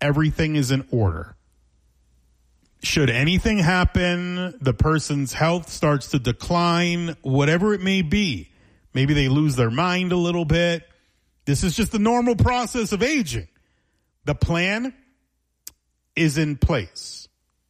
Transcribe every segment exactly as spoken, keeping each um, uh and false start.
everything is in order. Should anything happen, the person's health starts to decline, whatever it may be, maybe they lose their mind a little bit. This is just the normal process of aging. The plan is in place.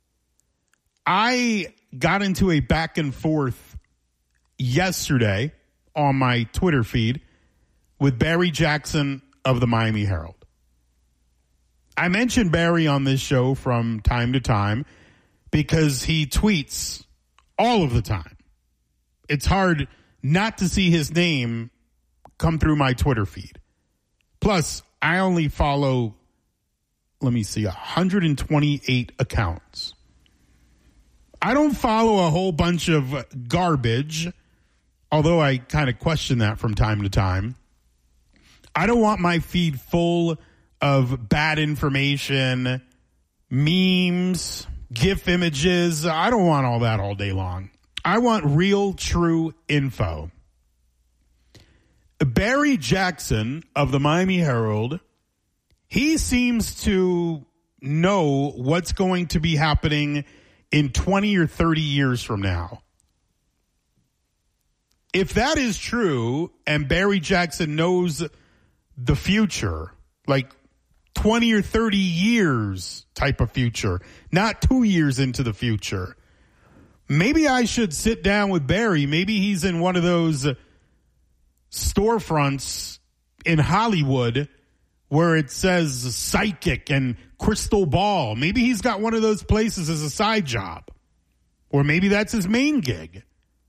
I got into a back and forth yesterday on my Twitter feed with Barry Jackson of the Miami Herald. I mention Barry on this show from time to time because he tweets all of the time. It's hard not to see his name come through my Twitter feed. Plus, I only follow, let me see, one hundred twenty-eight accounts. I don't follow a whole bunch of garbage, although I kind of question that from time to time. I don't want my feed full of bad information, memes, GIF images. I don't want all that all day long. I want real, true info. Barry Jackson of the Miami Herald, he seems to know what's going to be happening in twenty or thirty years from now. If that is true, and Barry Jackson knows the future, like twenty or thirty years type of future, not two years into the future, maybe I should sit down with Barry. Maybe he's in one of those storefronts in Hollywood where it says psychic and crystal ball. Maybe he's got one of those places as a side job. Or maybe that's his main gig.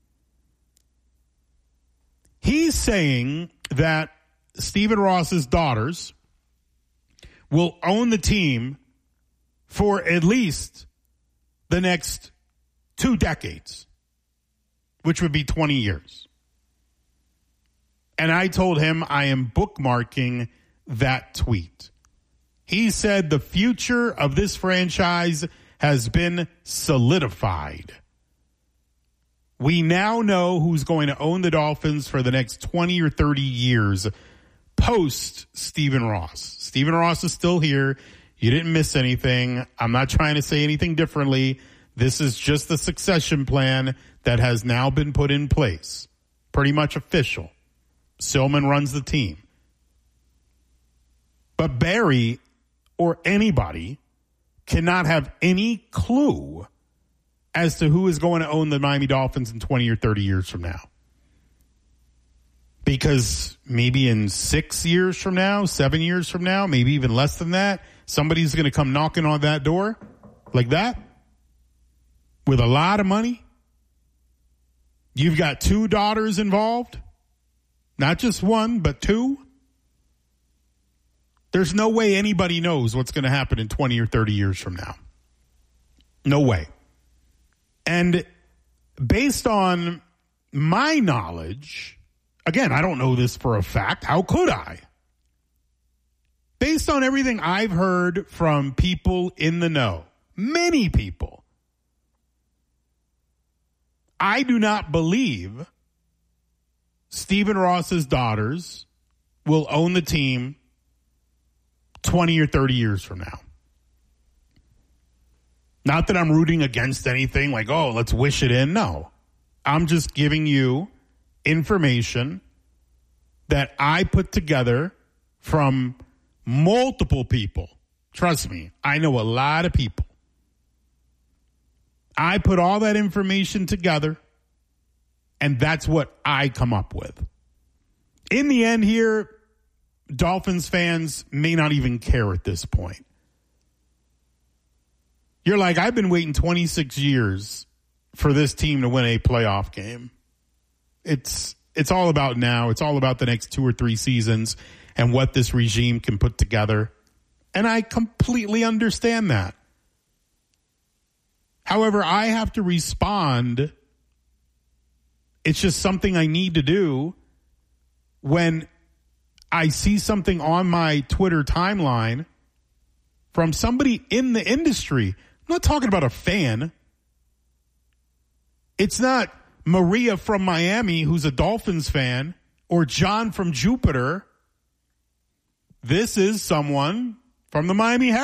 He's saying that Stephen Ross's daughters will own the team for at least the next two decades, which would be twenty years. And I told him I am bookmarking that tweet. He said the future of this franchise has been solidified. We now know who's going to own the Dolphins for the next twenty or thirty years post Stephen Ross. Stephen Ross is still here. You didn't miss anything. I'm not trying to say anything differently. This is just the succession plan that has now been put in place. Pretty much official. Silman runs the team. But Barry or anybody cannot have any clue as to who is going to own the Miami Dolphins in twenty or thirty years from now. Because maybe in six years from now, seven years from now, maybe even less than that, somebody's going to come knocking on that door like that with a lot of money. You've got two daughters involved, not just one, but two. There's no way anybody knows what's going to happen in twenty or thirty years from now. No way. And based on my knowledge, again, I don't know this for a fact. How could I? Based on everything I've heard from people in the know, many people, I do not believe Stephen Ross's daughters will own the team twenty or thirty years from now. Not that I'm rooting against anything like, oh, let's wish it in. No. I'm just giving you information that I put together from multiple people. Trust me, I know a lot of people. I put all that information together, and that's what I come up with. In the end here, Dolphins fans may not even care at this point. You're like, I've been waiting twenty-six years for this team to win a playoff game. It's it's all about now. It's all about the next two or three seasons and what this regime can put together. And I completely understand that. However, I have to respond. It's just something I need to do when I see something on my Twitter timeline from somebody in the industry. I'm not talking about a fan. It's not Maria from Miami, who's a Dolphins fan, or John from Jupiter. This is someone from the Miami Herald.